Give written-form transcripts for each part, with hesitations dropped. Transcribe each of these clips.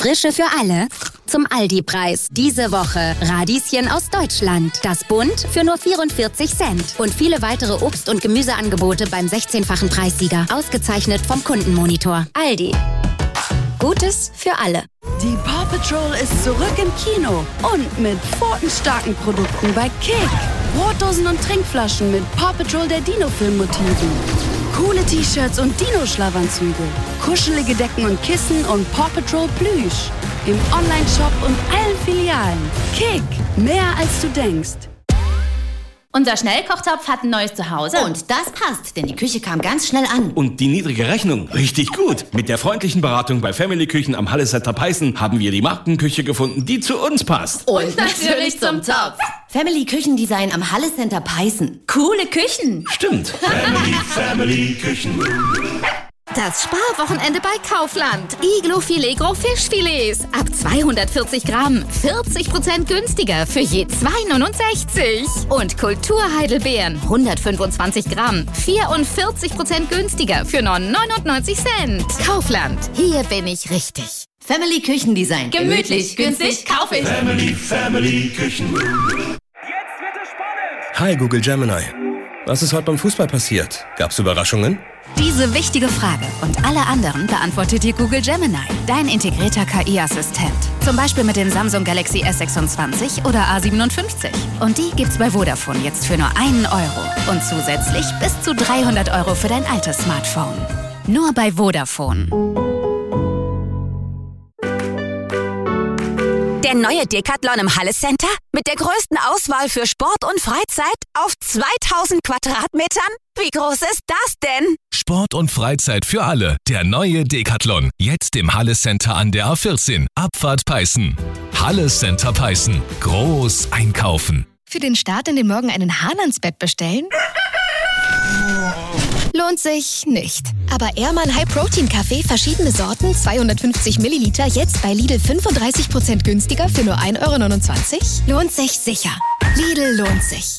Frische für alle zum Aldi-Preis. Diese Woche Radieschen aus Deutschland. Das Bund für nur 44 Cent. Und viele weitere Obst- und Gemüseangebote beim 16-fachen Preissieger. Ausgezeichnet vom Kundenmonitor. Aldi. Gutes für alle. Die Paw Patrol ist zurück im Kino. Und mit pfotenstarken Produkten bei Kick. Brotdosen und Trinkflaschen mit Paw Patrol der Dino-Film-Motiven. Coole T-Shirts und Dino-Schlafanzüge. Kuschelige Decken und Kissen und Paw Patrol Plüsch. Im Online-Shop und allen Filialen. Kick. Mehr als du denkst. Unser Schnellkochtopf hat ein neues Zuhause. Und das passt, denn die Küche kam ganz schnell an. Und die niedrige Rechnung, richtig gut. Mit der freundlichen Beratung bei Family Küchen am Halle Center Peißen haben wir die Markenküche gefunden, die zu uns passt. Und natürlich zum Topf. Family Küchendesign am Halle Center Peißen. Coole Küchen. Stimmt. Family Küchen. Das Sparwochenende bei Kaufland. Iglo-Filet Gros Fischfilets. Ab 240 Gramm. 40% günstiger für je 2,69. Und Kulturheidelbeeren. 125 Gramm. 44% günstiger für nur 99 Cent. Kaufland. Hier bin ich richtig. Family Küchendesign. Gemütlich, günstig, kaufe ich. Family Küchen. Jetzt wird es spannend. Hi Google Gemini. Was ist heute beim Fußball passiert? Gab's Überraschungen? Diese wichtige Frage und alle anderen beantwortet dir Google Gemini, dein integrierter KI-Assistent. Zum Beispiel mit dem Samsung Galaxy S26 oder A57. Und die gibt's bei Vodafone jetzt für nur €1. Und zusätzlich bis zu 300 € für dein altes Smartphone. Nur bei Vodafone. Der neue Decathlon im Halle Center mit der größten Auswahl für Sport und Freizeit auf 2000 Quadratmetern? Wie groß ist das denn? Sport und Freizeit für alle. Der neue Decathlon. Jetzt im Halle Center an der A14. Abfahrt Peißen. Halle Center Peißen. Groß einkaufen. Für den Start in den Morgen einen Hahn ans Bett bestellen? Lohnt sich nicht. Aber Ehrmann High Protein Kaffee, verschiedene Sorten, 250 Milliliter, jetzt bei Lidl 35% günstiger für nur €1,29? Lohnt sich sicher. Lidl lohnt sich.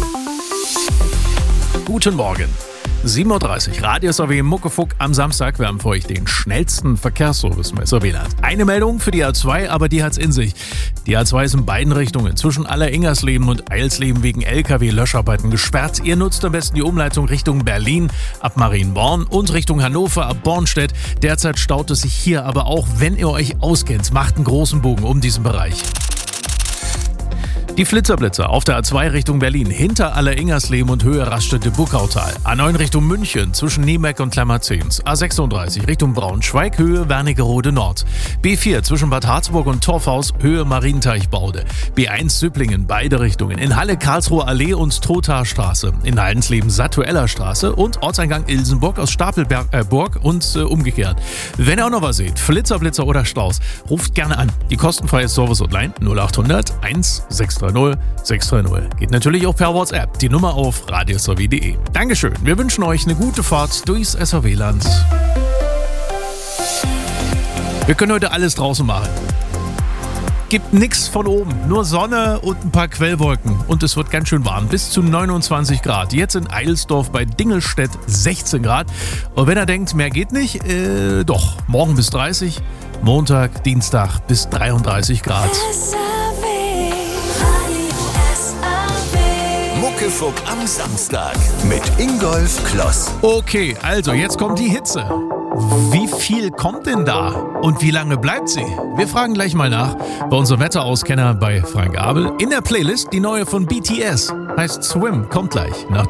Guten Morgen. 7:30 Uhr, Radio SAW Muckefuck am Samstag. Wir haben für euch den schnellsten Verkehrsservice bei SAW. Eine Meldung für die A2, aber die hat's in sich. Die A2 ist in beiden Richtungen zwischen Alleringersleben und Eilsleben wegen LKW-Löscharbeiten gesperrt. Ihr nutzt am besten die Umleitung Richtung Berlin ab Marienborn und Richtung Hannover ab Bornstedt. Derzeit staut es sich hier aber auch, wenn ihr euch auskennt. Macht einen großen Bogen um diesen Bereich. Die Flitzerblitzer auf der A2 Richtung Berlin, hinter Alleringersleben und Höhe Raststätte-Buckautal. A9 Richtung München, zwischen Niemeck und Klemmerzens. A36 Richtung Braunschweig, Höhe Wernigerode Nord. B4 zwischen Bad Harzburg und Torfhaus, Höhe Marienteichbaude. B1 Süpplingen, beide Richtungen. In Halle Karlsruher Allee und Trothaarstraße. In Haldensleben Satueller Straße und Ortseingang Ilsenburg aus Stapelburg und umgekehrt. Wenn ihr auch noch was seht, Flitzerblitzer oder Staus, ruft gerne an. Die kostenfreie Service-Hotline 0800 1630 630. Geht natürlich auch per WhatsApp. Die Nummer auf radiosaw.de. Dankeschön. Wir wünschen euch eine gute Fahrt durchs SAW-Land. Wir können heute alles draußen machen. Gibt nichts von oben, nur Sonne und ein paar Quellwolken. Und es wird ganz schön warm, bis zu 29 Grad. Jetzt in Eilsdorf bei Dingelstedt 16 Grad. Und wenn ihr denkt, mehr geht nicht, doch, morgen bis 30, Montag, Dienstag bis 33 Grad. Muckefuck am Samstag mit Ingolf Kloss. Okay, also jetzt kommt die Hitze. Wie viel kommt denn da? Und wie lange bleibt sie? Wir fragen gleich mal nach bei unserem Wetterauskenner bei Frank Abel. In der Playlist die neue von BTS. Heißt Swim, kommt gleich nach